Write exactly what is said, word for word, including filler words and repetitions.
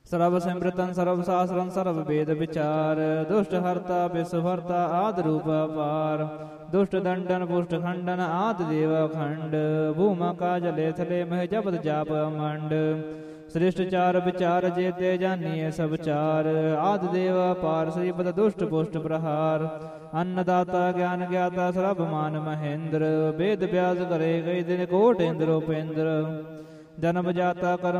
ਸਰਬ ਸਿਮਰਤਨ ਸਰਬ ਸਾਸਰਨ ਸਰਬ ਵੇਦ ਵਿਚਾਰ। ਦੁਸ਼ਟ ਹਰਤਾ ਵਿਸਵ ਹਰਤਾ ਆਦਿ ਰੂਪ ਅਪਾਰ। ਦੁਸ਼ਟ ਦੰਡਨ ਪੁਸ਼ਟ ਖੰਡਨ ਆਦਿ ਦੇਵ ਅਖੰਡ। ਭੂਮਾ ਕਾ ਜਲੇ ਥਲੇ ਮਹਿ ਜਪਤ ਜਾਪ ਅਮੰਡ। ਸ੍ਰਿਸ਼ਟ ਚਾਰ ਵਿਚਾਰ ਜੇਤੇ ਜਾਨੀਏ ਸਭ ਚਾਰ। ਆਦਿ ਦੇਵ ਅਪਾਰ ਸ੍ਰੀਪਦ ਦੁਸ਼ਟ ਪੁਸ਼ਟ ਪ੍ਰਹਾਰ। ਅੰਨਦਾਤਾ ਗਿਆਨ ਗਿਆਤਾ ਸਰਬ ਮਾਨ ਮਹੇਂਦਰ। ਵੇਦ ਵਿਆਸ ਕਰੇ ਗਏ ਦਿਨ ਕੋਟ ਇੰਦਰ ਉਪੇਂਦਰ। ਜਨਮ ਜਾਤਾ ਕਰਮ